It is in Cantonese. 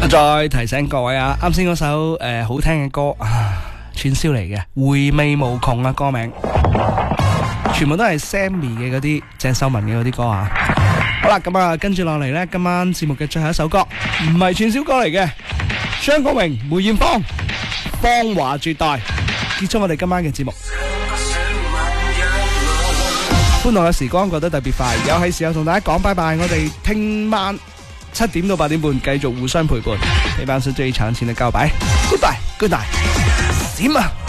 再提醒各位啊，啱先嗰首好聽嘅歌串燒嚟嘅，回味無窮啊，歌名全部都係 Sammy 嘅嗰啲，鄭秀文嘅嗰啲歌啊。好啦，咁啊跟住落嚟呢，今晚節目嘅最後一首歌唔係串燒歌嚟嘅，張國榮、梅艷芳《芳華絕代》，結束我哋今晚嘅節目。歡樂嘅時光過得特別快，又係時候同大家講拜拜。我哋聽晚7點到8點半繼續互相陪伴，呢班是最長情的告白。Goodbye，Good night，點啊！